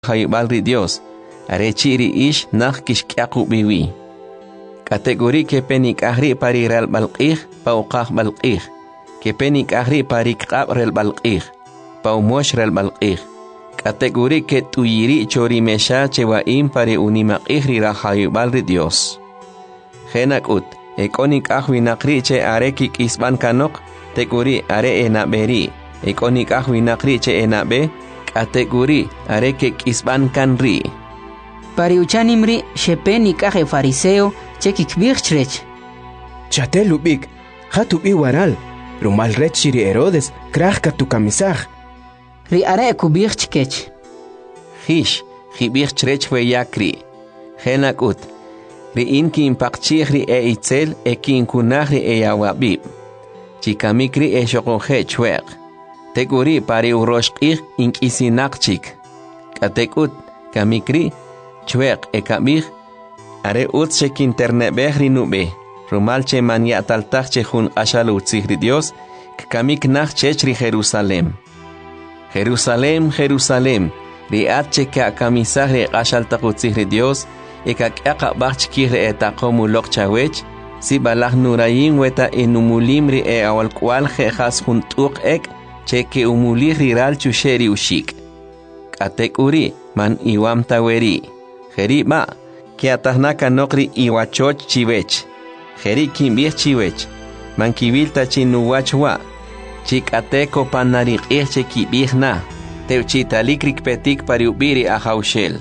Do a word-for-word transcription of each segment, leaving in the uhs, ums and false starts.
Hayubal ri Dios, arechiri ish nach kishkiaku biwi. Kategori que penik ahri pari real balqih, pauqah balqih, que penik ahri pari kqab real balqih, paumosh real balqih. Kategori que tuyiri chori mesha chewaim pari unimaqih rira hayubal ri Dios. Genakut, ekonik ahwi nakri che are kik isban kanok, teguri are enaberi, ekonik ahwi nakri che enabe, kategori are kik isban kanri. Pari uchanimri shepeni kaje fariseo chekik birchrech. Chate lubik, hatubi waral, rumal rechiri Herodes, krachka tu kamisaj. Ri are kubirchkech. Hish, hibirchrech we yakri. Genakut, ri inki impakchiri e itzel e kinkunahri e yawabib. Chikamikri e shokoje chwer. Teguri pari uroshkir inkisinakchik. Katekut, kamikri, chwek e kabir, are utse internet behri nube, rumalche mania taltache jun ashalu tzihri Dios, kamik nach chechri Jerusalem. Jerusalem, Jerusalem, riatche ka kamisahre ashaltaku tzihri Dios, e kakaka bachkire etakomu lokchawech, si balah nurayin weta enumulimri e awal kwal jejas juntuk ek, cheke umulir riral chusheri ushik. Katekuri, man iwam taweri. Jeri ma, que atahnaka nokri iwachoch chivech. Jeri kimbir chivech. Man kibilta chinuwachwa. Chik ateko panarik irche kibirna. Teuchitalikrik petik pariubiri a Jaushel.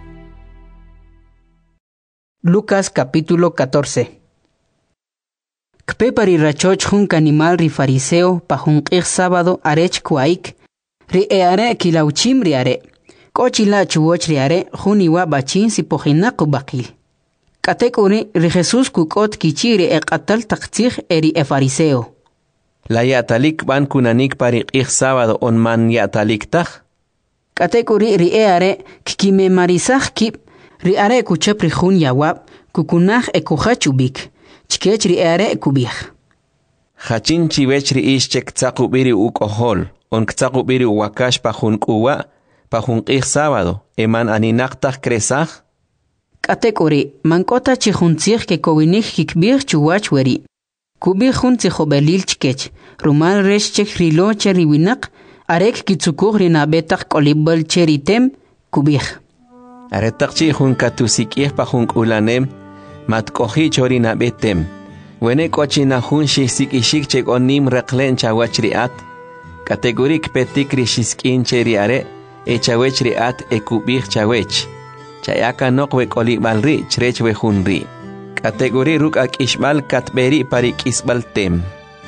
Lucas capítulo catorce. Kpe parirachoch jun canimal ri fariseo pa jun qir sábado arech kuaik. Ri eare kilauchim ri are. Kochila chuwoch riare juniwa bachin si pojinaku bakil. Katekuri ri Jesus kukot kichiri e qatal taqtij eri e fariseo. La yatalik ban kunanik parik ik sábado on man yatalik taj. Katekuri ri eare kikime marisaj kip ri are kuchep ri jun yawab kukunaj e kujachubik. Chkech ri eare kubij. Hachin chivech ri ish chek tzakubiri ukohol on ktzakubiri wakash pa jun kuwa. Pa junqih sábado, eman aninaqtaj kresaj? Katekuri, mankota chihuntzij ke kowinik hikbir chuwach weri. Kubir juntzij obelil chkech, rumal resh chek rilo cheriwinak, arek kitsukuj rinabetak kolibel cheritem, kubir. Aretak chihun katusikih pa junkulanem, matkohi chorinabetem. Wene kochina jun shisikishik chek onim reklen chawachriat. Kategorik petik rishiskin cheriare, echawech riat ekubir chawech. Chayaka nokwe kolibalri chrech wejunri. Kategori ruk ak ishbal katberi parik isbal tem.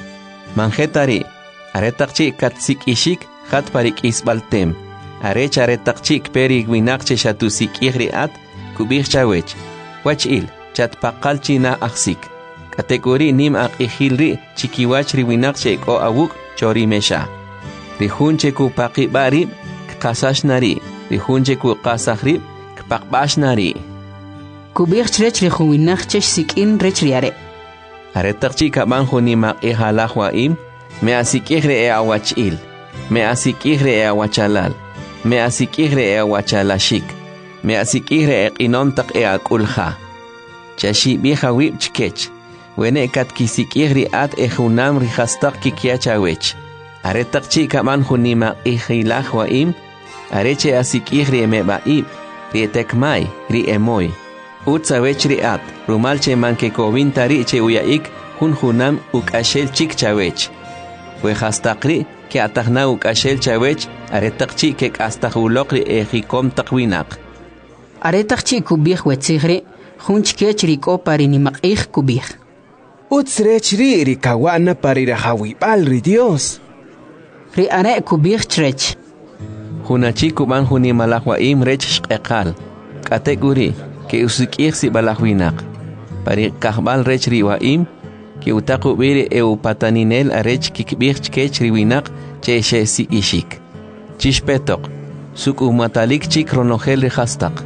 Manjetari, aretakchi katsik ishik hat parik isbal tem. Arech aretakchik peri gwinakche shatusik ihriat kubir chawech. Wachil, chat pakal china aksik. Kategori nim ak ihilri chikiwachri winakche ko awuk chori mesha. Rihunche ku pakibari Kasashnari, rihunje ku kasahri, kpakbashnari. Kubir chrech rihuinach chech sikin rechriare. Aretakchi kabanjo ni mak e halahwaim, me asikihre e awachil, me asikihre e awachalal, me asikihre e awachalashik, me asikihre e inontak e akulha. Chashi biha wib chkech, wene kat kisikihri at e hunam rihastak kikiachawech. Aretakchi kabanjo ni mak e hilahwaim, areche asikihri emebaib, rietekmai, riemoy. Utsawech riat, rumalche manke kovintari che uyaik, hun hunam ukashel chik chawech. Wehastakri, ke atahna ukashel chawech, aretakchi ke astahulokri e hikom takwinak. Aretakchi kubih wetzigri, hun chkech riko parinimak ik kubih. Utsrech ri rikawana parirahawibal ri Dios. Ri are kubih chrech. Hunachi kuban huni malahwaim rech shqeqal. Kategori, ke usikir si balahwinak. Pari kahbal rech riwaim, ke utaku biri e upataninel arech kikbir chkech riwinak che she si ishik. Chishpetok, suk umatalik chik ronogel rihastak.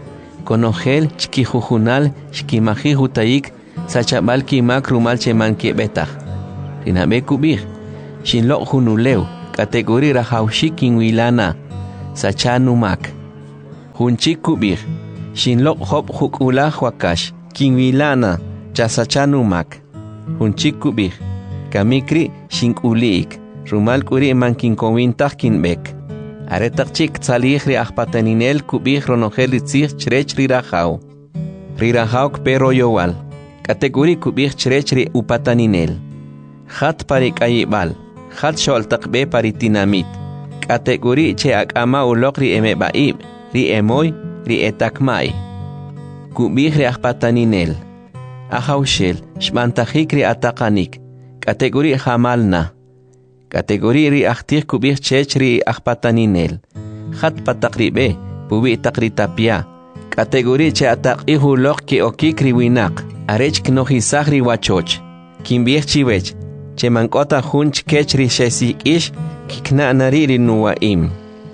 Konogel chkijujunal shkimaji hutayik sachabal kimak rumal che manke betach. Rinabe kubir, shinlok hunuleu, kategori rahawshik inwilana. Sachanumak. Hunchik kubih, shinlok hop hukula huakash, kinwilana, chasachanumak. Hunchik kubih, kamikri shinkulik, rumal kuri mankinkowintak kinbek. Aretakchik tzalihri ahpataninel kubih ronohelitzich chrech rirajao. Rirajao kpero yowal, kategori kubih chrechri upataninel. Hat parikayibal, hat sholtakbe paritinamit. Kategori che akama ulok ri emebaib, ri emoy, ri etakmai. Kubih ri ahpataninel. Ahaushel, shmantajik ri atakanik. Kategori hamalna. Kategori ri ahtir kubih chech ri ahpataninel. Hat patakribe, pubi takritapia. Kategori che atakih ulok ki okik ri winak. Arech knohisah ri wachoch. Kimbih chiwech. Che mankota hunch kech ri shesik ish. Kikna nariri nuwaim.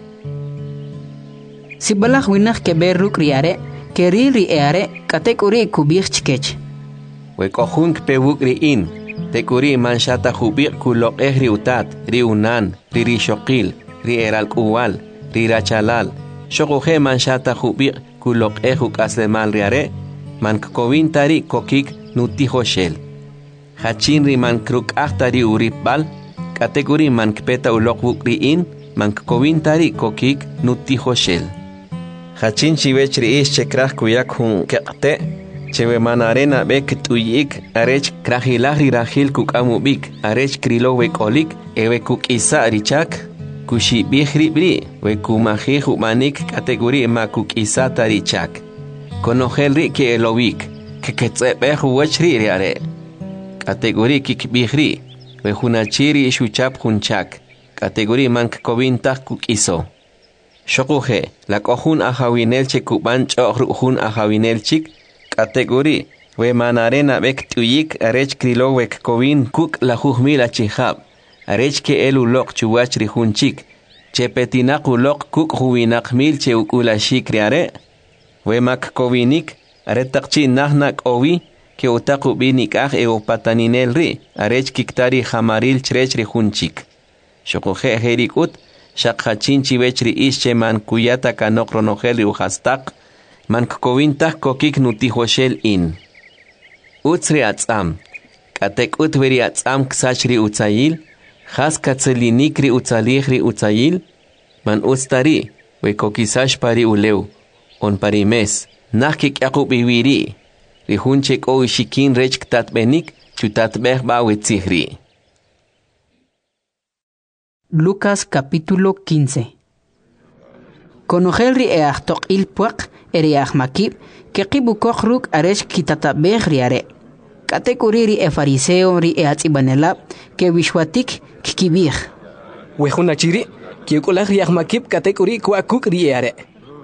Si balah winak keber ruk riare, keri ri eare, kategori kubih chkech. Wekohunk pewuk ri in. Tekuri manshata hubik kulok eh ri utat, ri unan, ri ri shokil, ri eral kuwal, ri rachalal. Shokuhe manshata hubik kulok eh ukaslemal riare, man kovin tari kokik nutiho shel. Hachin ri man kruk ahtari uripbal, kategori man kpeta ulok wukri in, man kovintari kokik nutiho shel. Hachin chivech ri ish chekrach kuyak hun kekte, chewe man arena bek tuyik, arech krahilahri rahil kuk amubik, arech krilo wek olik, ewe kuk isa richak, kushi bihri bri, we kumahi humanik kategori ma kuk isa tarichak. Konogel ri ke elowik, ke ketsepe huwech ri riare. Kategori kik bihri, we hunachiri shuchap hunchak. Kategori mank kovintak kuk iso. Shokuhe, la kohun ahawinel che kuban chohruhun ahawinel chik. Kategori, we manarena bek tuyik arech krilo wek kovin kuk la huhmila chihab. Arech ke elu lok chuwach rihun chik. Che petinak ulok kuk huwinak mil che ukula shik riare. We mak kovinik, aretakchi nahnak owi. Que utaku binik ah e opataninel ri, arech kiktari hamaril chrech ri hunchik. Shokuhe herikut, shakhachin chivechri ische man kuyata kanok ronogeli uhastak, man kovintah kokik nutihoshel in. Utsri atzam, katek utveri atzam ksachri utzayil, has katzelinikri utzalihri utzayil, man ustari, we kokisash pari uleu, on parimes, nakik yakub iwiri. Rihunchek o shikin rech tatbenik chutatbeh bawetzihri. Lucas capítulo quince. Conogel ri eachtok il puak eriach makib que kibukok ruk arech kitatabeh riare. Kategori ri e fariseo ri eatzibanelab que wishwatik kikibih. Wehunachiri, kiukulach riach makib kategori kuakuk riare.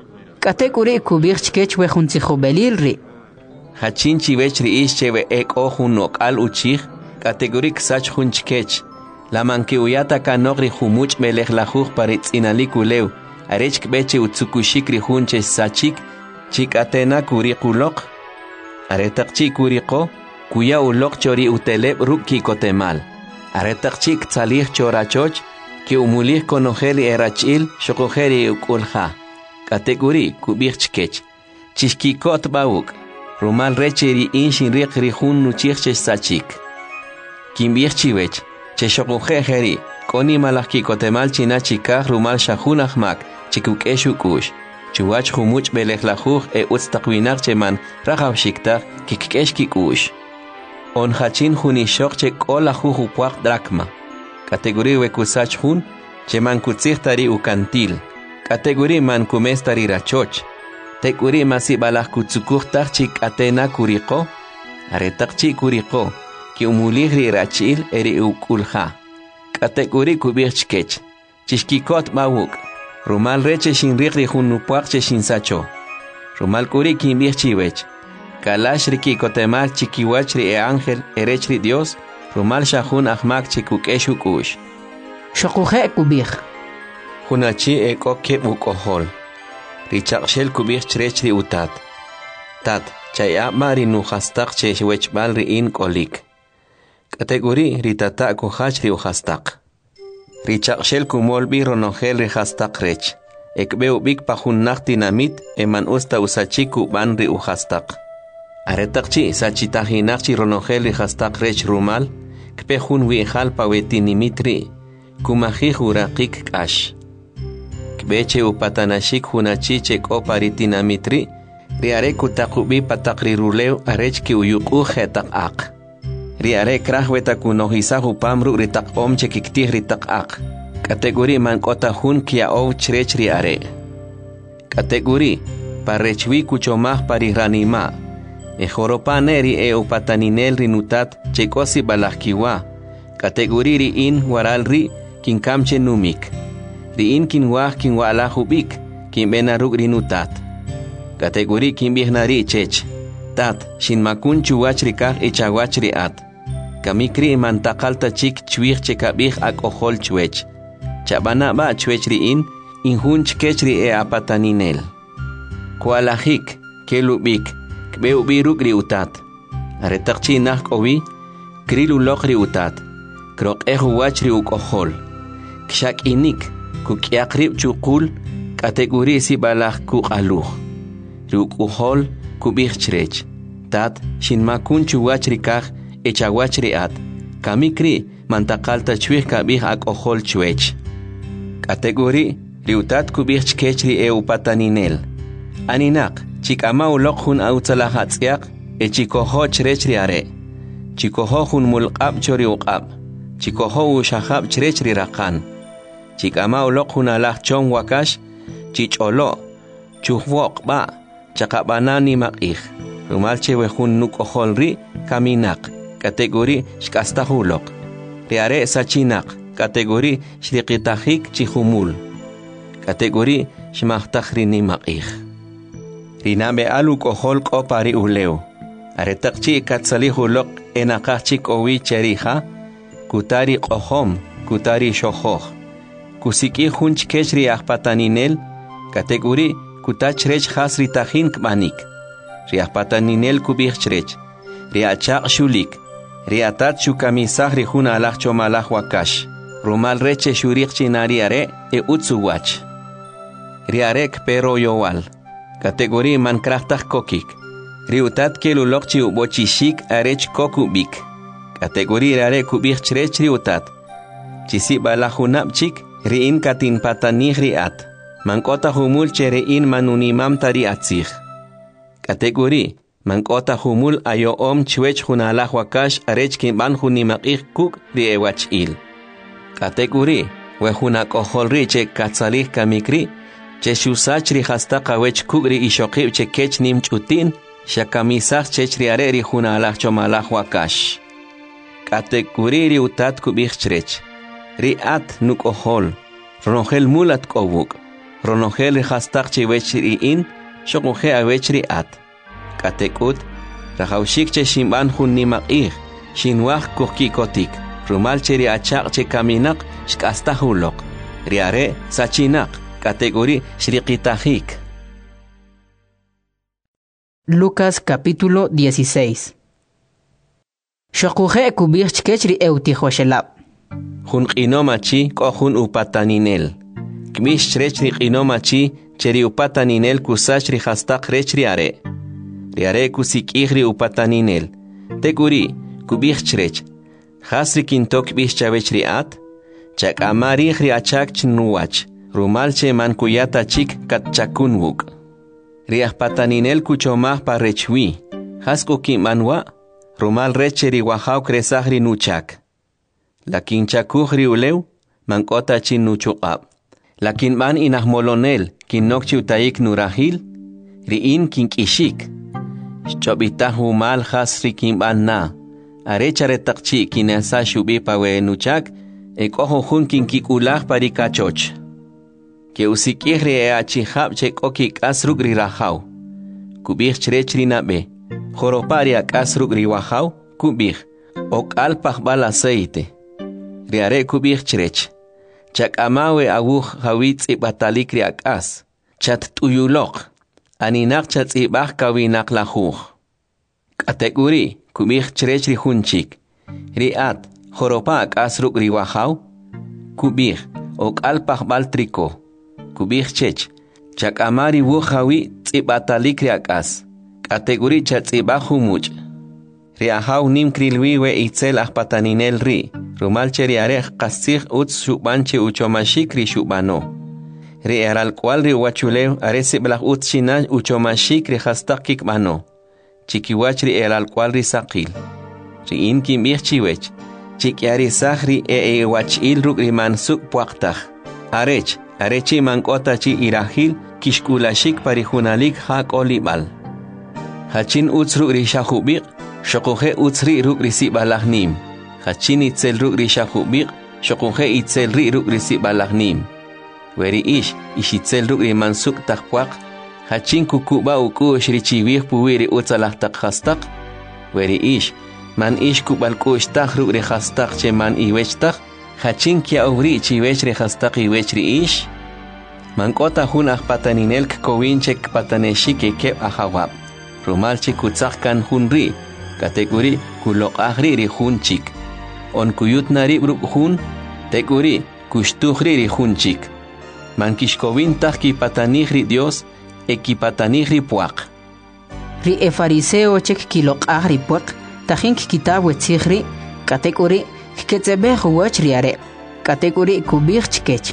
Kategori kubih chkech wehuntzihobelil ri. Hachin chivech ri ish chewe ek ohun nok al uchich, kategorik sach hunchkech. La manke uyata kanok ri humuch melech lajuch paritz inalik uleu, arech kbeche utsukushik ri hunche sachik, chik atena kuri kulok. Aretak chik kuriko, kuya ulok chori uteleb ruki kotemal. Aretak chik tzalih chorachoch, ki umulih konogeli erachil, shokogeri ukulha. Kategori kubich chkech. Chishkikot bauk. Rumal recheri inshin riq rihun nuchich sachik. Kimbich chiwech, che shokuhe heri, koni malaki kotemal chinachikah rumal shahun ahmak, chikuk eshukush. Chuwach humuch belech lajuch e utstakwinak cheman rahav shiktak kikesh kikush. On hachin hunishok che kol lajuch upuak drakma. Kategori wekusach hun, cheman kutzich tari ukantil. Kategori man kumes tari rachoch. Tekuri masi balah kutsukuhtach chik atena kuriko, aretak chik kuriko, ki umulihri rachil eri ukulha. Kategori kubir chkech, chishkikot bawuk, rumal reche shinrikri hunupuak che shinsacho. Rumal kuri kimbir chiwech, kalash riki kotemal chikiwachri e ángel erechri Dios, rumal shahun ahmak chikuk eshukush. Shokuhe kubir. Hunachi e koke ukohol. Richak shel kubir chrechri utat. Tat, chaya mari nuhastak che wechbal ri in kolik. Kategori ritata kuhach ri uhastak. Richak shel kumol biro nogel ri hastak rech. ekbeu bik pajunnaq tinamit eman usta usachiku ban ri uhastaq. Aretaqchi sachitajinaqchi ronojel ri hastaq rech rumal, kpe jun wi'jal pawetinimit ri, kumajij uraqik k'ax. Kbeche upatanashik junachi chek'o paritinamit ri, ri are kutaqubi pataq ri ruleu arech ki uyuq'u jetaq aq. Ri are kraj wetakunojisaj upamru ri taq'om chekiktij ri taq aq. Kategori man kota jun kia ow chrech ri are. Kategori parrechwi kuchomaj parirranima. E joropane ri e upataninel ri nutat chekosi balajkiwa. Kategori ri in waral ri kinkamche numik. Ri in kinwaj kinwalajubik kinbenaruk ri nutat. Kategori kinbihnari chech. Tat shinmakun chuwach ri kaj ichawach ri at. Kamikri mantakalta chik chwij chekabij ak ojol chwech. Chabana ba chwech ri in, injun chkech ri e apataninel. Kualajik, kelubik, kbeubiruk ri utat. Aretakchi nak owi, krilulok ri utat. Krok ehuwach ri ukojol. Kshak inik, kukiak rib chukul, kategori si balaj kuk aluj. Ri ukojol, kubich chrech. Tat, shinmakun chuwach ri kaj, echawach ri at. Kamikri, mantakalta chwij kabij ak ojol chwech. Kategori riutat kubich chkech ri e upataninel. Aninak, chikama ulok jun autzalahatzyak, e chikoho chrech ri are. Chikoho jun mulqab chori uqab. Chikoho ushahab chrech ri rakan. Chikama ulok jun alaj chon wakash, chicholo, chuhwok ba, chakabanani makij. Rumalche wejun nukohol ri, kaminak. Kategori shkastahulok. Ri are sachinak. Kategori shriqitajik chihumul. Kategori shmahtajrini maqij. Rinabe aluk ojol qopari uleu. Aretaqchi katsalihulok enaqachik owi cherija. Kutari qohom, kutari shohoj. Kusiki hunch kechri ahpataninel. Kategori kutachrech hasritajin kbanik. Riahpataninel kubichrech. Riachaq shulik. Riatat shukamisaj rijun alaj chomalaj wakash. Rumal reche shurik chinari are e utsuwach. Riarek pero yowal. Kategori man krachtak kokik. Riutat kelulok chi ubochishik arech kokubik. Kategori riare kubik chrech riutat. Chisi balajunab chik riin katin patanih riat. Mankota humul che riin manunimam tari atzig. Kategori mankota humul ayo om chwech junalaj wakash arech kimban junimakik kuk riewach il. Kategori, wejuna kohol che katsalih kamikri, che shusach ri hasta kawech kugri ishokib che kech nim chutin, shakamisach chech ri are ri juna alaj chomalaj wakash. Kategori ri utat kubich chrech. Ri at nuk ohol, ronogel mulat kobuk, ronogel ri hastak che wech ri in, shokuhe awech ri at. Katekut, rahaushik che shimban jun nimakir, shinwach kukikotik. Rumal cheri achaq che kaminak shkastahulok. Riare sachinak. Kategori shriqitajik. Lucas capítulo dieciséis. Shokuje kubich chkechri eutijoshelab. Jun qinomachi ko jun upataninel. Kmish chrechri qinomachi cheri upataninel kusachri hastaq rechri are. Riare kusikihri upataninel. Teguri kubich chrech. Hasri kintok bishchavech riat, chak amari riachak chnuwach, rumalche mankuyata chik katchakunwuk. Riach pataninel kuchomah parechwi, hasku kimanwa, rumal recheri wahau kresahri nuchak. Lakin chakuhri uleu, mankota chin nuchukab. Lakin man inahmolonel, kinokchi utaik nurahil, riin kinkishik. Chobitahu mal hasri kimban na. Arechare takchi kinasa shubi pawe nuchak, e koho jun kinkikulah parikachoch. Ke usikihri e achihab che koki kasrugri rahau. Kubich chrechri nabe. Joropari a kasrugri wahau, kubich. Ok alpach bal aceite. Riare kubich chrech. Chak amawe awuh hawitz ibatalikri akas. Chat tuyulok. Aninak chat ibach kawinak lahuh. Kategori. Kubich chrech ri hunchik. Riat, joropa ak asruk ri wahau. Kubich, ok alpach bal triko. kubih chech chakamari wuhawi tzibatalik riakas kategori cha tzibahu much riahaw nim krilwi we itzel ahpataninel ri rumal cheriare qasig uts shubanche uchomashik ri shubano ri eral cual ri wachuleu aresi blah uts china uchomashik ri hastakik mano chikiwach ri eral cual ri saqil ri inki mirchiwech chikyari sahri e e wachil ruk ri mansuk puaqtaj arech arechi mankota chi irahil kishkulashik parihunalik hak olibal hachin uts ruk ri shahubiq shokuhe uts ri ruk ri sibalahnim hachin itzel ruk ri shahubiq shokuhe itzel ri ruk ri sibalahnim weri ish ishitzel ruk ri mansuk takpuaq hachin kukuba ukush ri chiwih puwiri utsalah takhastak weri ish man ish kubal kush tak ruk ri khastak che man iwechtak hachin kia uri chiwech ri khastak iwech ri ish man kota hun ahpataninel kowinchek pataneshik ke ahawab rumal chi kutsak kan hun ri kategori kulok ahri ri hun chik on kuyut nari ruk hun teguri kushtuhri ri hun chik man kishkovin tak ki patanihri dios ekipatanihri puaq ri e fariseo chek kilok ahri puaq tajin kitab wetzihri kategori ketzebeh wach riare kategori kubih chkech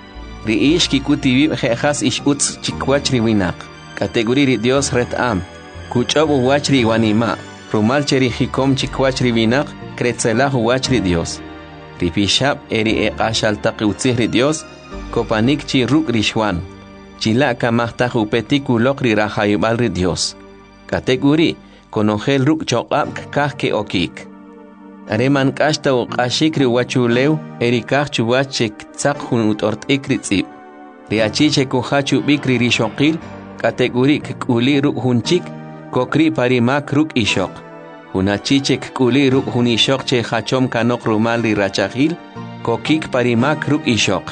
ri ish kikutibi khas ish uts chikwach ri winak kategori ri dios ret am kuchob wach ri wanima rumal cheri hikom chikwach ri winak kretzelah wach ri dios ri pishab eri e qashal taqiutzih ri dios kopanik chi ruk ri shwan chila kamahta upetik ulok ri rahayubal ri dios kategori konogel ruk choqab kahke okik areman kashta u qashik ri wachuleu eri kah chuwach chek tsaq hun utort ikritsi ri achiche ko hachu bikri ri shoqil kategori kuli ruk hunchik kokri parimak ruk ishok hunachiche kuli ruk hun ishok che hachom kanok rumal ri rachahil kokik parimak ruk ishok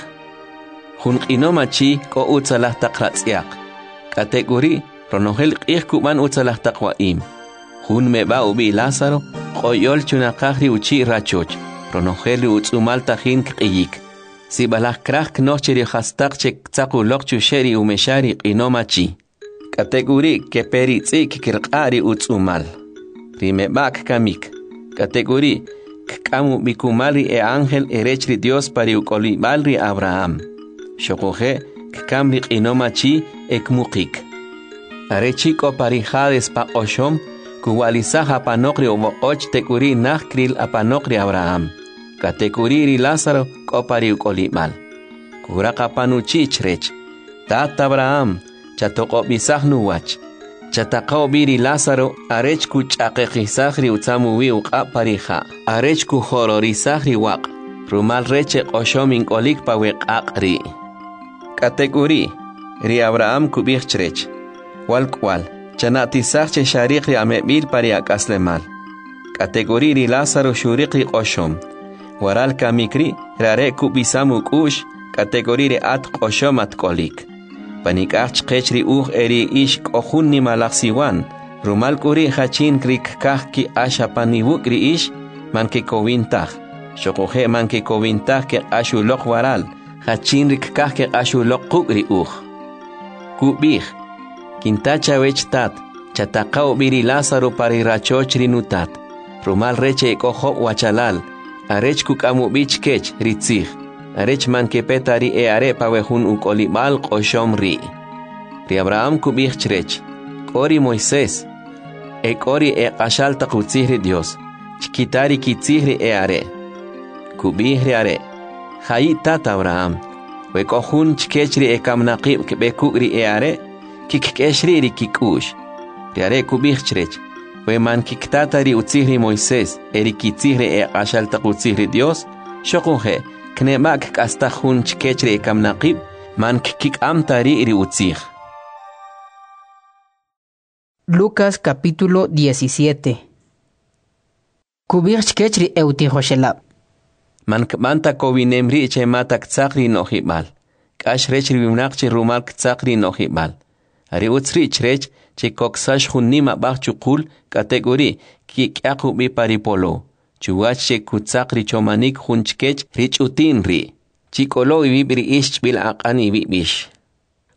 hun qinomachi ko utsalah taqratsiaq kategori ronogel qih kuban utsalah taqwaim hun meba ubi Lázaro qoyol chunaqahri uchi rachoch ronogel utsumal tajin qiyik sibalah krah knocheri khastaq chek tsaquloq chusheri umeshari qinomachi kategori keperi tsik kirqari utsumal rimebak kamik kategori kamu bikumali e ángel erechri dios pari ukolibalri Abraham shokoje kamri qinomachi ekmuqik arechi ko pari hades pa oshom kuwalisaha panokri omoch tekuri nakril apanokri Abraham kategori ri Lázaro ko pari ukolimal kuraka panuchi chrech tata Abraham chatoko bisahnu wach chataqaw biri Lázaro arech ku chaqeqisahri utsamuwi uqa pariha arech ku hororisahri waq rumal reche oshomin kolik pa weqaqri kategori ri Abraham kubih chrech wal kwal chanati sahche shariqri amebil pari akaslemal kategori ri Lázaro shuriqri oshom waral kamikri rare kubisamu kush kategori ri at oshom at kolik panikach qechri uj eri ish kohunni malaksiwan rumal kuri hachin krik kahki asha paniwukri ish manke kowintah shokoje manke kowintah ke ashulok waral hachin rik kahke ashulok kukri uj kubih kintacha wechtat chataqaw biri Lázaro pari rachochri nutat rumal reche kojo wachalal arech kukamu bich kech ritzih arech man ke petari e are pawehun ukolibal qoshom ri ri Abraham kubih chrech kori Moisés e kori e qashal taqutzihri Dios chikitari kitzihri e are kubih ri are hayi tat Abraham we kohun chkechri e kamnaqib ke bekugri e are kikkeshri ri kikush ri are kubih chrech we man kiktatari utzihri Moisés eri kitzihri e qashal taqutzihri Dios shokuhe knemak kasta hun chkechre kamnaqib man kik amtari iri utzih. Lucas capítulo diecisiete. Kubir chkechri eutihoshelab. Man kmanta kovinemri che matak tsakri nohibal. Kash rechri vimnaqchi rumal tsakri nohibal. Ari utzri chrech che koksash hunnima bachukul kategori ki kyaku bi paripolo. Chuwache kutsakri chomanik hunchkech rich utin ri. Chikolo ibibri ish bil aqani bibish.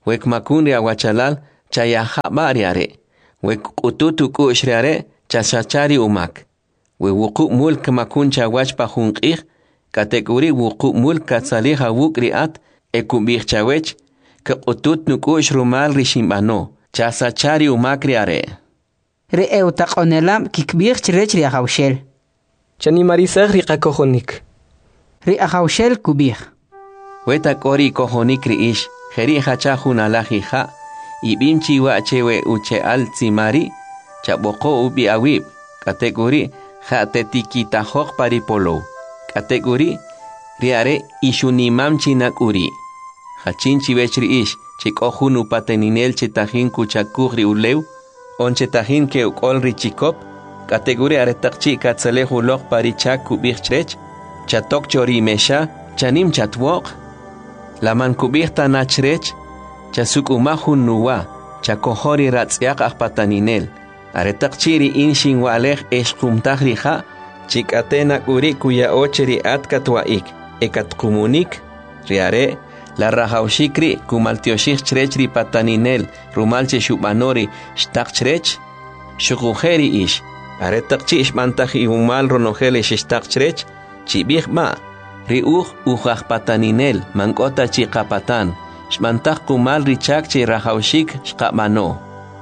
wek makun ri awachalal chayaha bariare wek ututu kushriare chachachari umak we wuku mulk makun chawach pa junqih kategori wuku mulk katsaliha wukriat ekubih chawech ke utut nukush rumal rishimbano chasachari umak riare re eutaqonelam kikbih chrech ri ahawshel chani marisag ri qakojonik ri ahawshel kubih weta kori kojonik ri ish Jeri hacha junalajija, y bimchi wachewe uche al tsimari, chaboko ubi awib, kategori, jatetikita hok paripolo, kategori, riare ishunimam chinakuri. Hachinchi vechri ish, chikohunu pateninel chetajin kuchakugri uleu, on chetajin ke ukolri chikop, kategori aretakchi katzalehu lok parichak kubichtrech, chatok chori mesha, chanim chatwok, la mankubihta nachrech, chasuk umahun nuwa, chakohori ratzyak akpataninel, aretakchiri inshin walech eshkumtahrija, chikatena uri kuya ocheri atkatwaik, ekatkumunik, riare, la rajaushikri kumaltioshich chrechri pataninel, rumalche shubanori, shtakchrech, shukujeri ish, aretakchi ishmantaji umal ronojele shtakchrech, chibih ma, riuj ujaj pataninel, mankota chikapatan, shmantaj kumal richak chi rajaushik shkamano.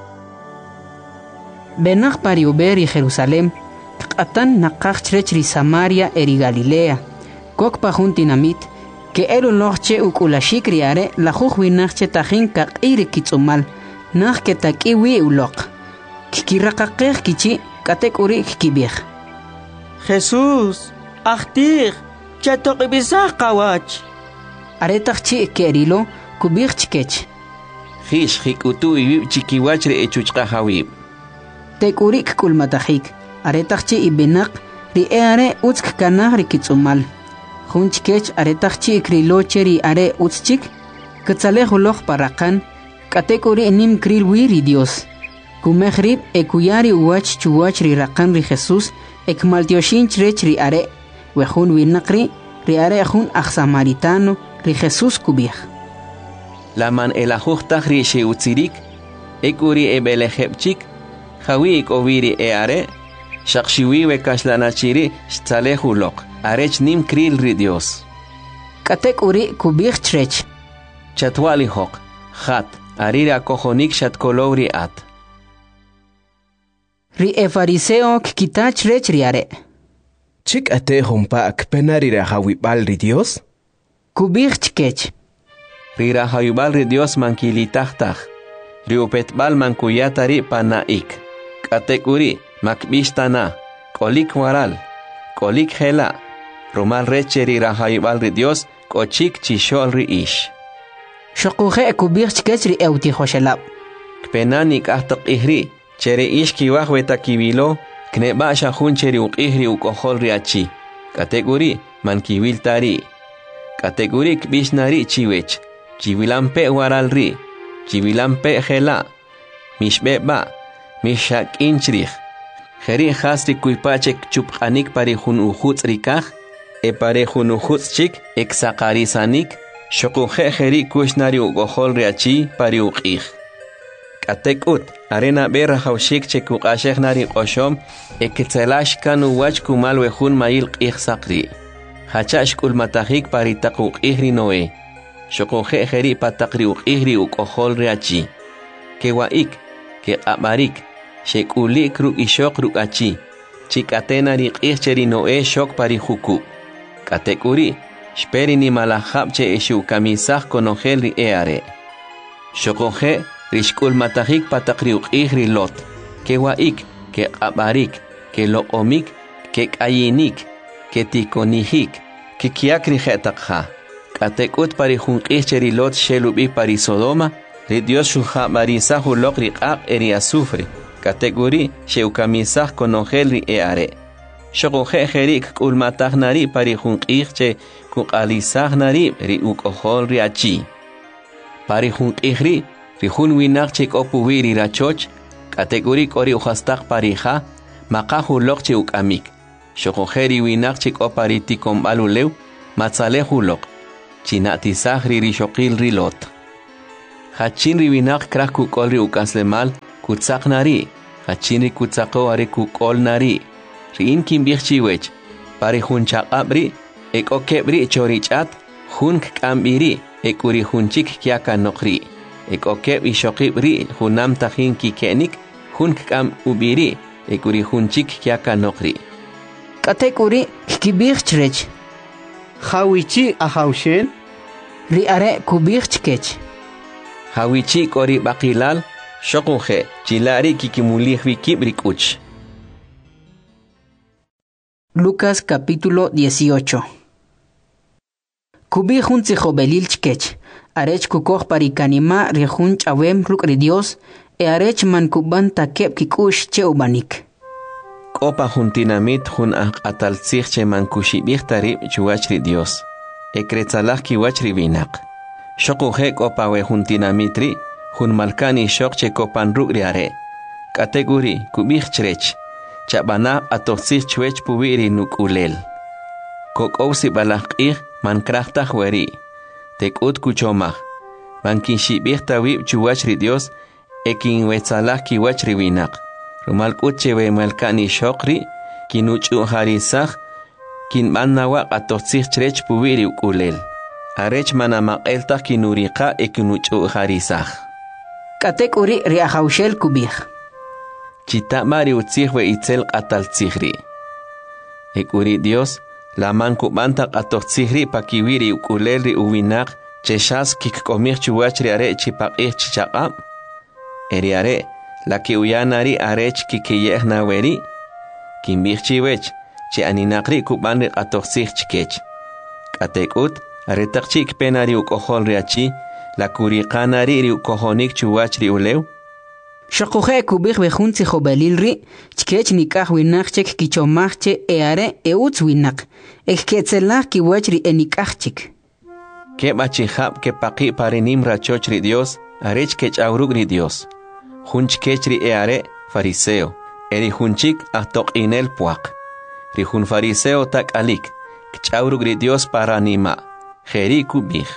Benach pariuber y Jerusalem, katan nakaj chrechri Samaria eri Galilea, kok pajuntinamit, que elu noche ukulashik riare, la jujwinachche tajin kak iri kitsumal, nach que takiwi ulok, kikirakakej kichi, katek uri kibij. Jesús, achtir, chatok ibizah kawach. Aretakchi kerilo, kubij chikech. Hish hikutu ibib chikiwachre echuchka hawib. Tekurik kulmatajik, aretakchi ibenak, riare utsk kanah rikitsumal. Junchkech aretakchi krilocheri are utschik, katzalejuloj parakan, katekuri nim kril wiri Dios. Kumehrib ekuyari uwach chuwach ri rakan ri Jesús, ekmaltioshin chrech ri are, wejun winakri, ri are jun samaritano, ri Jesús kubij. Laman elajuhtaj ri sheutzirik, ekuri ebelejepchik, jawi ikoviri e are, shakshiwiwe kashlanachiri shtzalejulok. Arech nim kril ri Dios. Katek uri kubich trech. Chatwali hok, hat, arira kojonik shat kolowri at. Ri e fariseo kikita trech riare. Chik ate hompa akpenari rahawibal ri Dios? Kubich chkech. Ri rahawibal ri Dios mankilitahtach. Ri upetbal mankuyatari panaik. Katek uri makbishtana. Kolik waral. Kolik hela. Rumal recheri rahayibal ri Dios, kochik chishol ri ish. Shokuje kubich chkech ri euti hoshelab. Kpenanik ahtak ihri, chere ish kiwah weta kibilo, kneba shahun cheri ukihri ukohol ri achi. Kategori man kiwil tari. Kategori kbishnari chiwech. Chiwilampe waral ri. Chiwilampe hela. Mishbeba. Mishak inchrich. Jeri hasri kuipachek chupkanik pari hun uhuts rikaj. E parejun uhutzchik, exakarisanik, shokuje jeri kushnari ugohol riachi pari uqij. Katek ut, arena berra haushik chekukashek nari oshom, eketzelash kanu wach kumal wejun mail qij sakri. Hachash kulmatajik pari takuk ihri noe. Shokuje jeri patakri uqijri ugohol riachi. Kewaik, ke abarik, shekulik ru ishok ru achi. Chikatena ri qij cheri noe shok pari huku. Katekuri, speri ni malahapche eshu kamisah konogel ri eare. Shokoje, rishkul matajik patakriuk ihri lot. Ke waik, ke abarik, ke loomik, ke kayinik, ke tikonihik, ke kiakri jetakha. Katekut pari junqihcheri lot shelubi pari Sodoma, ri Dios shuha marisahu lok ri qaq eri azufre. Katekuri, sheu kamisah konogel ri eare. Shokoje jerik kulmatahnari pari junqihche kukalisahnari ri ukohol ri achi. Pari junqihri ri jun winakche kopuwiri rachoch, kategori kori uhastak parija, makahu lokche ukamik. Shokoje ri winakche kopari tikombalulew, matzalehu lok, chinatisah ri rishokil ri lot. hachinri winak krak kukolri ukaslemal kutsaknari hachinri kutsako are kukolnari rin kimbirchiwech pare hunchaqabri ekokebri chorichat hun kambiri ekuri hunchik kyaka nokri ekokeb ishokibri hunam tahin kikenik hun kam ubiri ekuri hunchik kyaka nokri katekuri kibirchrech Hawichi ahawshen ri are kubirchkech hawichi kori bakilal shokunje chilari kikimulihwi kibrikuch. Lucas capítulo dieciocho. Kubi junzi jobelil chkech arech kukoh parikanima rihun chawem rukri Dios e arech man kuban takep kikush che ubanik. Kopa juntinamit jun ataltzich che man kushibih tarib chuachri Dios. Ekretzalach kiwachri binak. Shokunje kopa we juntinamitri jun malkani shok che kopan rukri are. Kategori kubih chrech. Chabana atoxich chwech puwiri nukulel. Kokousi balakih man krachtah weri. Tekut kuchomah. Man kinshibih tawib chuachri Dios ekin wetzalah kiwachri binak. Rumal kuchewe malkani shokri kinuchu harisah kin mannawa atoxich chrech puwiri ukulel. Arech manamaqeltah kinuriqa ekinuchu harisah. Katek uri riahaushel kubih. Chita mari utzihwe itzel qataltzihri. Ekuri Dios, la man kubanta qatotzihri pakiwiri ukulelri uwinak cheshas kikkomih chuachri are chipaqih chichaqab. Eri are, la ki uyanari arech kikiyeh naweri. Kimbih chiwech, chi aninakri kubanri qatotzih chikech. Katekut, aretaq chik penari ukoholri achi, la kuriqanari ri ukohonik chuachri ulew. Shokuje kubih bejunzi jobelilri, chkech nikah winachchek kichomachche eare eutz winak, eketzelach kiwachri enikachchik. Kebachihab ke paqi parinim rachochri Dios, arech kech aurugri Dios. Hunch kechri eare fariseo, eri hunchik ahtok inel puak. Ri hun fariseo tak alik, kech aurugri Dios paranima, jeri kubih.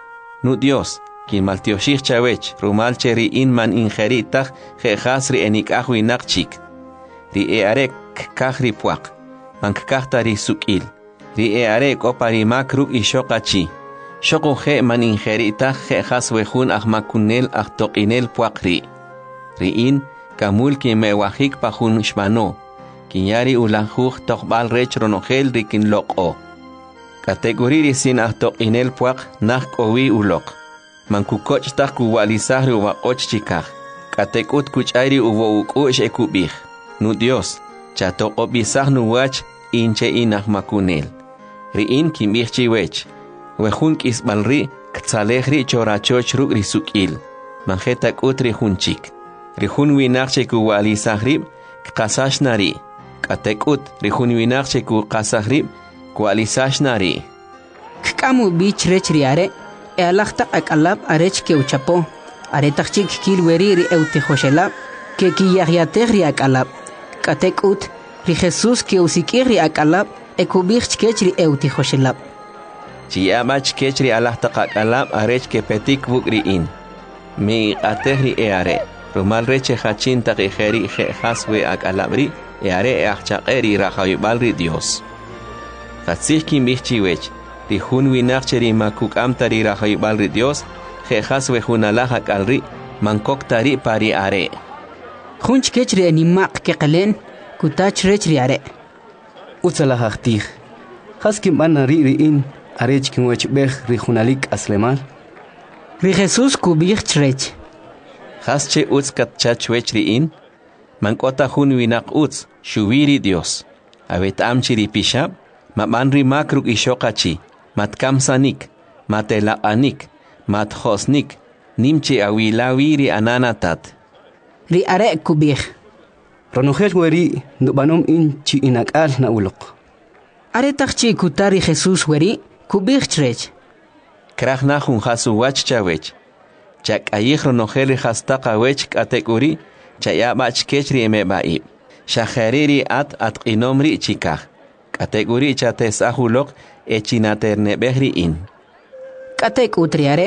Nu Dios, kin maltioshich chawech rumal cheri in man injeritach jehasri enikah winakchik. Ri earek kahri puak, man kahtari sukil. Ri earek oparimak ruk ishokachi. Shoko je man injeritach jehas wehun ahmakunel ahtokinel puak ri. Ri in kamul ki mewahik pahun shmano. Kinyari ulanjuj tokbal rech ronogel rikin loko. Kategori sin ahtokinel puak nah kowi ulok. Man kukoch tak kuwalisahri uwa och chikah. Katekut kuchairi uwo ukush ekubih. Nu Dios, chato obisah nuwach inche inah makunel. Ri in kimbih chiwech. Wehun kisbalri ktzalehri chorachoch ruk risukil. Manjetak utri hunchik. Rihun winachche kuwalisahrib kqasashnari. Katekut rihun winachche kuqasahrib kuwalisashnari. Kkamu bich rechriare. E alachta akalab arech ke uchapo. Aretachik kilweri ri eutejoshelab. Ke kiyahyatehri akalab. Katekut ri Jesus ke usikirri akalab. E kubich kechri eutejoshelab. Chiabach kechri alachta akalab arech ke petik bukri in. Mi atehri eare. Rumal reche hachinta gejeri jehaswe akalabri. Eare e achchaqeri rajawibalri Dios. Katzih kimbichiwech. Ri hun winachcheri makuk amtari rajawibalri Dios, jejas wejunalajak alri, mankoktari pari are. Hunch kechri animaq keqelen, kutach rechri are. Utzalajajtij, haskim banari ri in, arech kinwechbej ri junalik aslemal. Ri Jesus kubich chrech. Hasche utz katchachwech ri in, mankota hun winak utz, shubiri Dios. Avet amchiri pishab, mamanri makruk ishokachi. Matkamsanik, matelaanik, mathosnik, nimchi awilawiri ananatat. Ri are kubih. Ronogel weri nubanom in chi inakal na ulok. Are takchi kutari Jesus weri kubih chrech. Krachna hun hasu wach chawech. Chak ayih ronogel hastaka wech kategori, chayabach kechri emebaib. Shahariri at at inomri chikah. Kategori chates ahulok. Echinaterne behri in. Katek utriare,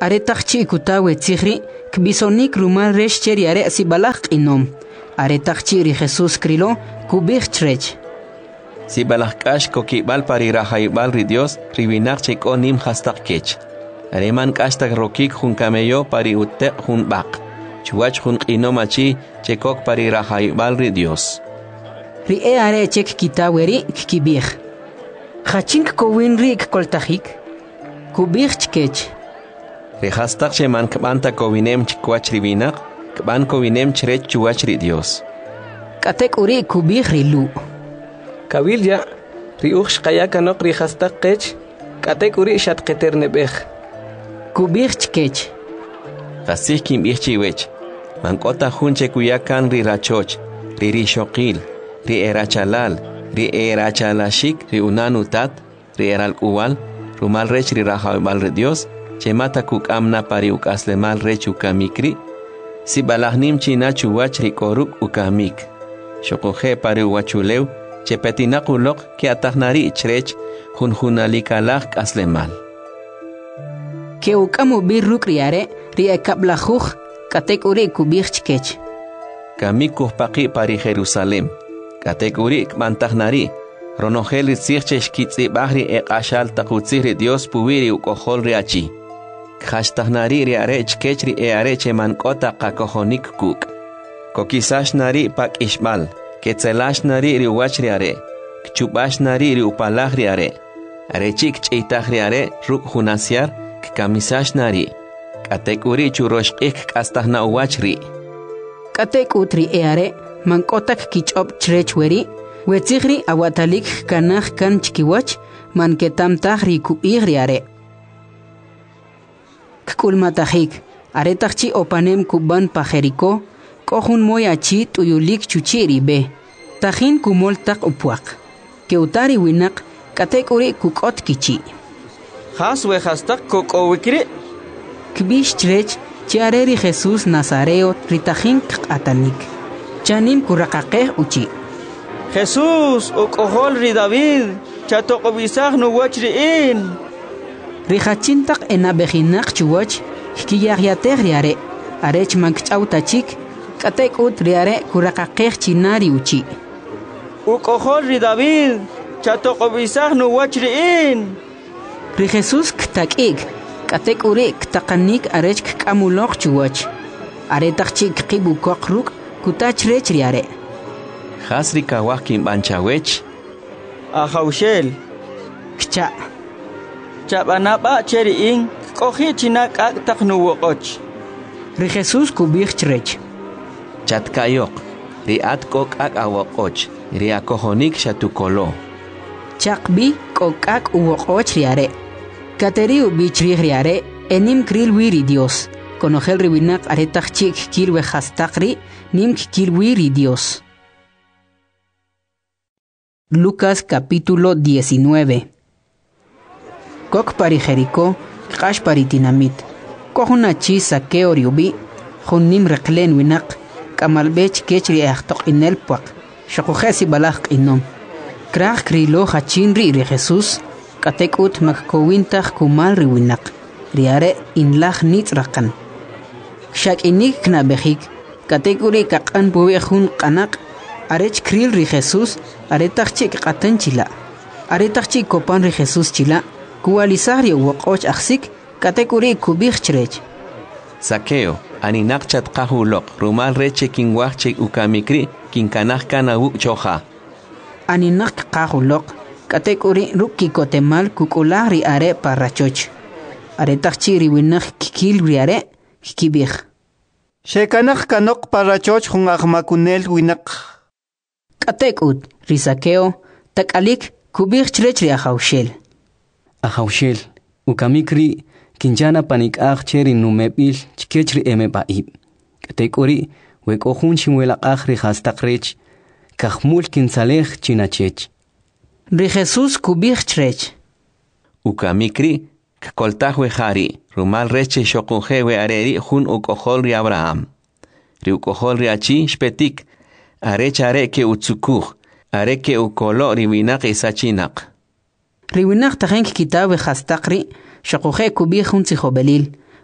aretaqchi kutawe tzihri kbisonik rumal resh cheri are sibalaq inom aretaqchi ri Jesús krilo kubich trech si balahkash kokibal pari rahaibal ri Dios ribinak cheko nim hastaq kech areman kashtak rokik hun kameyo pari utte hun baq chuach hun qinomachi chekok pari rahaibal ri Dios ri e are chek kitaweri kibich khachink kowin rik koltajik kubich chkech ri hastaq cheman kbanta kowinem chkwach ribinak kban kowinem chrech chuach ri Dios katek uri kubich rilu Kabilya, riuch kayaka no rihastak kech, katek uri shat keternebech. Kubich chkech. Kasih kim ichiwech. Mankota hunche kuyakan ri rachoch, ri rishokil, ri erachalal, ri erachalashik, ri unanutat, ri eral uwal, rumal rech ri rahabal ri Dios, chemata kuk amna pari ukaslemal rech ukamikri, si balahnim china chuwach ri koruk ukamik. Shokoje pari uwachulew, chepetinakulok que atahnari chrech junjunalikalak aslemal. Que ukamu birruk riare ria kablajuj katek uri kubich chkech. Kamikuh paqi pari Jerusalem. Katek uri kmantahnari. Ronogel ritzirchesh kitzi bahri eqashal takutziri Dios puwiri ukohol riachi. Khashtahnari riare chkech ri eare chemankota kakohonik kuk. Kokisash nari pak ishmal. Ketzelash nari ri uwach riare, kchubash nari ri upalaj riare, arechik ch'itaj riare ruk junasiar, kkamisash nari, katek uri churoshqik kastahna uwach ri. Katek utri eare, mankotak kichop chrech weri, wetzigri awatalik kanaj kan chkiwach, man ketamtaj ri ku'ig riare. Kkulmatajik, aretajchi opanem kuban pajeriko, kohun moyachi tuyulik chuchiri be tajin kumoltak upwak keutari winak katek uri kukot kichi haswe hastak kokowikri kbish trech chiareri Jesús Nazareo ritajin atanik chanim kuraqaqeh uchi Jesús okohol ri David chatokobisaj no wachriin rihachintak enabejinak chuwach hkiyagyateh riare arech mankchautachik katek ut riare kuraqaqeh chinari uchi ukohol ri David chatokobisaj no wachriin ri Jesús ktakik katek uri ktaqanik arech kkamulok chuwach aretaqchi kqibukoq ruk kutachrech riare Hasri kawah kim banchawech ahaushel kcha chabanaba cheriin kohi chinak aktak no woqoch ri Jesús kubich chrech Chatkayok, riat kok ak awokoch, riakohonik shatukolo. Chakbi kok ak uwokoch riare. Kateriu bichri riare, enim kril wiri Dios. Conogel riwinak aretak chik kirwe hastakri, nim kirwiri Dios. Lucas capítulo diecinueve. Kok pari Jericó, kash pari tinamit. Kohunachi sakeo riubi, hunim reklen winak. Kamalbech kechri ahtok inel puak, shokujesi balak inom. Krach krilo hachinri ri Jesús, katek ut makkowintach kumal riwinak, riare inlach nitzrakan. Shak inik knabehik, katek uri kakan buwehun kanak, arech kril ri Jesús, aretach chik katan chila. Aretach chik kopan ri Jesús chila, kualisari wakoch aksik, katek uri kubich chrech. Sakeo, aninak chatkahulok, rumal reche kinwachche ukamikri, kinkanach kana uk choja. Aninak kahulok, katek uri ruki kotemal kukulari are parachoch. Aretachchi riwinak kikil riare, kikibich. Shekanak kanok parachoch hun ahmakunel winak. Katek ut, risakeo, takalik kubich chrech riahaushel. Ahaushel, ukamikri, Kinjana panik ak cheri numepil chkechri eme baib. Katekori weko hun chimwela akhri hastakrech kahmul kinsalech chinachech. Ri Jesús kubich chrech. Ukamikri kkoltahwe hari rumal reche shokunjewe areri hun ukohol ri Abraham. Ri ukohol ri achi shpetik arech areke utsukuj areke ukolo ri winak isachinak. Ri winak tajenk kitabe hastakri Shokuje kubich un tzihobelil,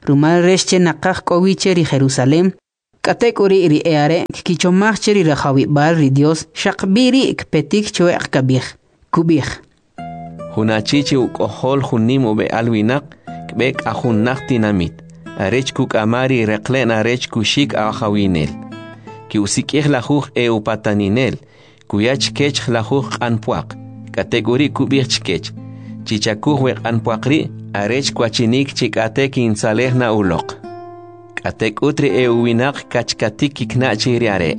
rumal resche naqaq qowiche ri Jerusalem katek uri ri eare kichomach ri rahawi bal ri Dios shaqbiri kpetik chueq kabih kubih Hunachichi ukohol hunim ube alwinak kbek ahunak dinamit arech kuk amari reklen arech kushik ahawinel ki usikih lahuj e upataninel kuyach kech lahuj anpuak kategori kubih chkech chichakuj we anpuakri arech kwachinik chikate kinsalehna ulok katek utri e uwinak kachkatik kiknachi riare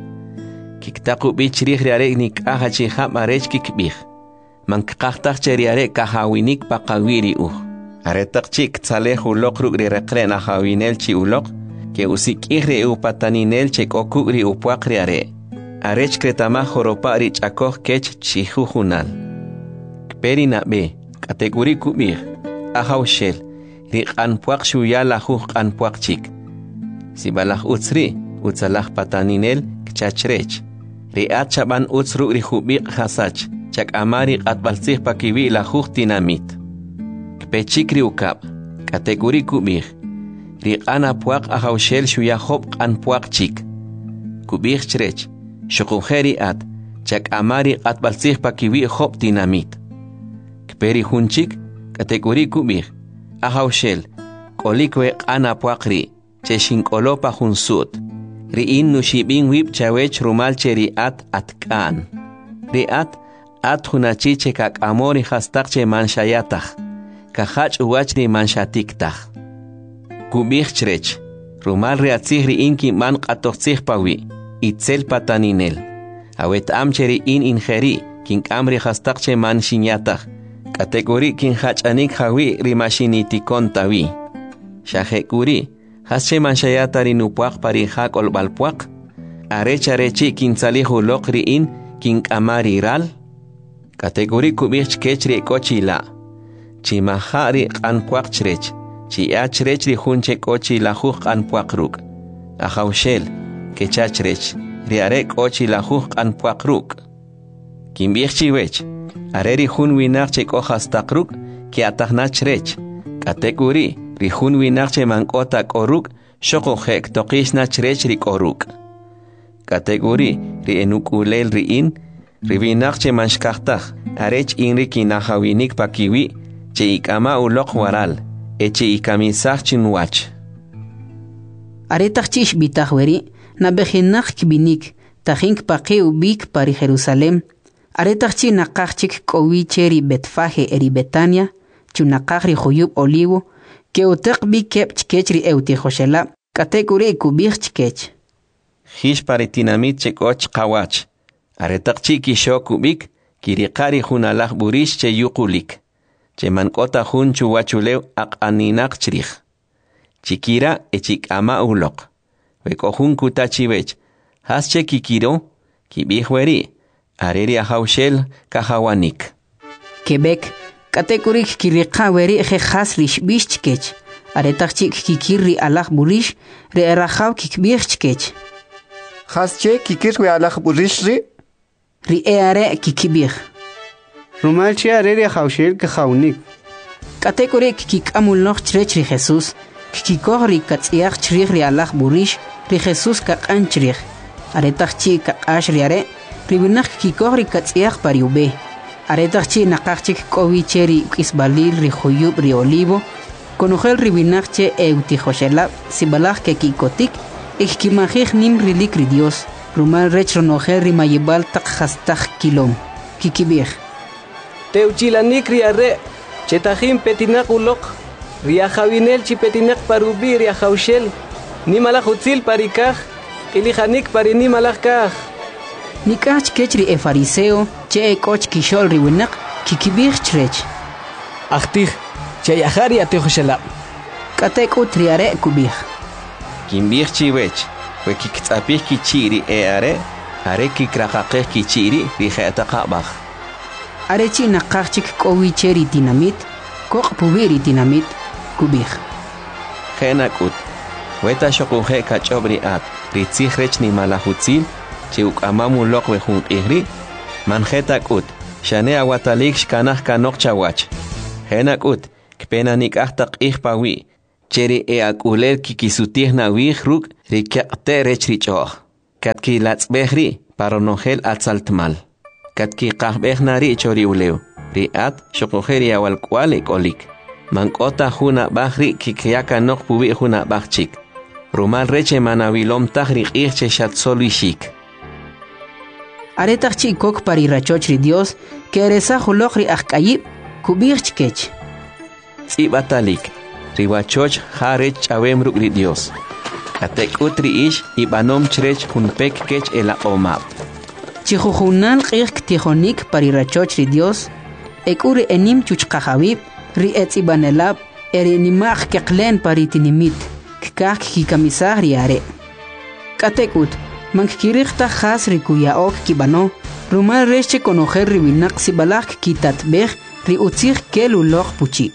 kiktaku bichri riare nik ahachi ham arech kikbih mankaqtaq cheriare kahawinik paqawiri u aretaq chik tsalehu loqruk ri reqrena hawinel chi uloq ke usikihre u pataninel chek okugri u puaqriare arech kretama joropa ri chakoj kech chihu hunal perina be kategori kubir ahawshel ri qanpuaq shuya lahu qanpuaq chik sibalah utsri utsalah pataninel kchachrech ri achaban utsru ri hubiq hasach chak amari qatbalsih pakiwi la dinamit kpechikri ukab kategori kubih riqana puaq ahawshel shuya hob qan puaq chik kubih chrech shuqujeri at chak amari qatbalsih pakiwi hob dinamit kperi hunchik kategori kubih ahawshel kolikwe qana puaqri cheshin kolopa hunsut riin nushibin wib chawech rumal cheri at atkan riat at hunachiche kak amori hastaqche manshayatach kahach uwachri manshatiktaj kubih chrech rumal reatzihri inki man qatoqtzih pawi itzel pataninel awet amcheri in injeri kin amri hastaqche manshinyatach kategori kin hachanik hawi rimashinitikon tawi shahekuri hasche manshayatari nupuaq pari hak olbalpuaq arecharechi kin salihu loqri in kin amari ral kategori kubich kechri kochila chimahari qanpuaq chrech chia chrechri hunche kochila huq qanpuaq ruk ahawshel kechachrech riare kochila huq qanpuaq ruk kimbich wech areri hun winaq che kohastaq ruk ki atahna chrech kategori ri hun winaq che mankota koruk shoko hek toqishna chrech ri koruk kategori ri enukulel ri in ribinak che manshkachtaj arech inri kinahawinik pakiwi che ikama uloq waral e che ikamisaj chinwach aretaq chish bitajweri nabejinak kbinik tajink paqi ubik pari Jerusalem aretaq chi naqachik kowi cheri Betfaje eri Betania chunaqajri juyub olivo que utaq bi kep chkechri euti joshela kategori kubich chkech hish pari tinamit che koch qawach aretaq chiki shokubik kiriqari hunalaj burish che yuqulik che mankota hun chuwachulew aqaninaq chrij chikira echik ama uloq weko hun kutachibech hasche kikiro kibihweri areri ahawshel kahawanik Quebec kategorik kiriqa weri je hasrish bishchkech aretaq chik kikirri alaj burish re erajaw kikbihchkech hasche kikirwi alaj burish ri ri eare kikibih rumal chi areri hawshel ke khawnik kategorik kikamul noch chrech ri Jesus kikikohri katsiach chrich ri alaj burish ri Jesus ka qanchrich aretaq chi ka qashriare ribinaq kikikohri katsiach pariube aretaq chi naqachik kowicheri isbalil ri juyub ri olivo konujel ribinaq che euti joshela sibalaj ke kikotik ikimajij nim rilik ri Dios rumal rech ronojer rimayibal tak hastaj kilom kikibih teuchilanik riare chetajim petinak ulok riajawinel chi petinak parubi riajawshel nimalaj utzil parikaj ilijanik pari nimalaj kaj nikach kechri e fariseo che koch kishol riwinak kikibih chrech achtij che yahari atojoshela katek utriare kubih kimbih chiwech we kiktsapih kichiri e are are kikraqaqih kichiri rijetaqabaj arechi naqachik kowicheri dinamit koq pubiri dinamit kubih khenakut weta shoquje kachobri at ritzijrech ni malahutzil che ukamamu loq we jun qihri manjetakut shane awatalik shkanaj kanoq chawach khenakut kpena nik'aj taq q'ij pawi cheri e akuler kikisutih na wih ruk rikyaqte rech richoh. Katki latzbehri paronogel atzaltmal. Katki qahbeh nari chori uleu. Riat shokojeri awal kwale kolik. Mankota huna bahri kikyaka nok pubi huna bahchik. Rumal reche manavilom tahri irche shatzolishik. Aretach chikok pari rachochri Dios que eresa hulokri akayib kubirchkech. Tsibatalik. Riwachoch harech chawem rukri Dios. Katek utri ish ibanom chrech hunpek kech ela omap. Chijujunan qirk tijonik pari rachochri Dios. Ekuri enim chuchqahabib ri etzibanelab erinimach keklen pari tinimit. Kak kikamisah riare. Katekut mankirikta khas rikuyaok kibano. Rumal reche conocer ribinak sibalak kitatbeh ri utzir kelulok puchi.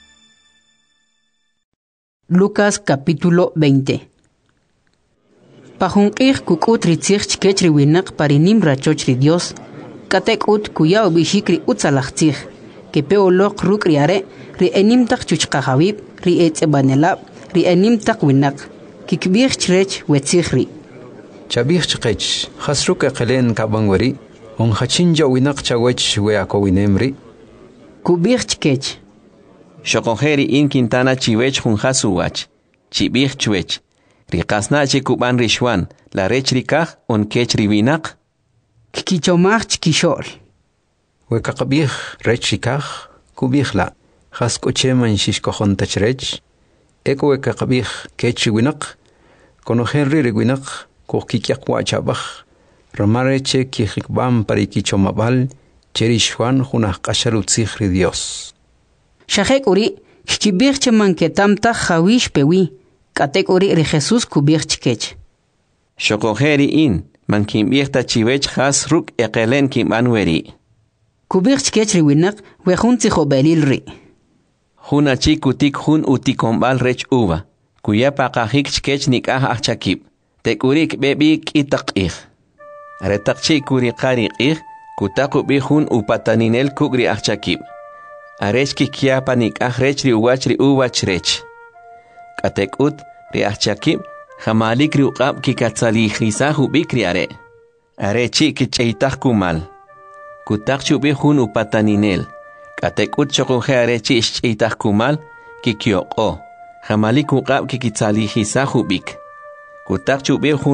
Lucas capítulo veinte. Pajunkir kukut ritzir chkech riwinak parinim rachoch ri Dios. Katekut kuyao bishikri utzalachtzir. Kepeolok ruk riare ri enimtak chuchqahabib ri etzebanelab ri enimtak winak. Kikbir chrech wetzihri. Chabih chqech khasruk aqlen kabangwari on khachinja winak chawech we akowinemri. Kubir chkech. Shokojeri in Quintana chiwech junjasuwach. Chibih chwech. Rikasna chikuban rishwan. La rech rikaj on kech ribinak. Kikichomach chkishol. We kakabih rech rikaj kubih la. Khaskocheman shishkojon tachrech. Eko we kakabih kech winak. Konojerri riwinak. Kokikyak wachabach. Ramareche kijikbam parikichomabal. Cherishwan junaj kashalutzihri Dios. Shahek uri, kibirche manketamta jawish pewi, katek uri ri Jesus kubirch kech. Shokojeri in, mankimbirta chivech has ruk ekelen kimanweri. Kubirch kech riwinak, wejunzi jobelil ri. Juna chikutik jun utikombal rech uva, kuya pakajik chkech nikah achakib, tekurik bebik itak ich. Aretak chikuri kari ich, kutaku bijun upataninel kugri achakib. Arechki kiapa nik ahrech ri uwach ri uwach rech. Katekut ri achakib jamalik ri uqab ki katzalihisa hubik ri are. Arechi ki cheitak kumal. Kutak chubi hun upataninel. Katekut chokunje arechi ish cheitak kumal ki kioko. Jamalik uqab ki katzalihisa hubik. Kutak chubi hun